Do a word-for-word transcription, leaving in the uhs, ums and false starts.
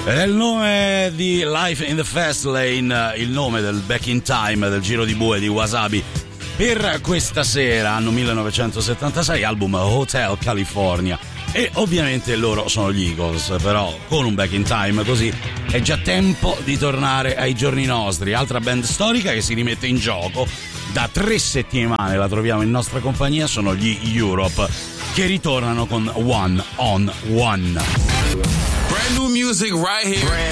È il nome di Life in the Fast Lane, il nome del Back in Time, del giro di bue di Wasabi per questa sera, anno millenovecentosettantasei, album Hotel California. E ovviamente loro sono gli Eagles, però con un Back in Time così è già tempo di tornare ai giorni nostri. Altra band storica che si rimette in gioco da tre settimane, la troviamo in nostra compagnia, sono gli Europe, che ritornano con One on One. Brand new music right here.